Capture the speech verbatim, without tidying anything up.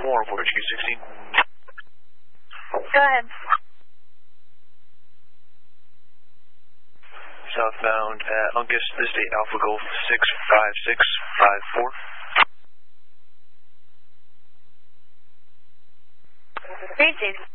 four four H Q sixteen. Go ahead. Southbound at Uncas, this date Alpha Golf six five six five four. Repeat,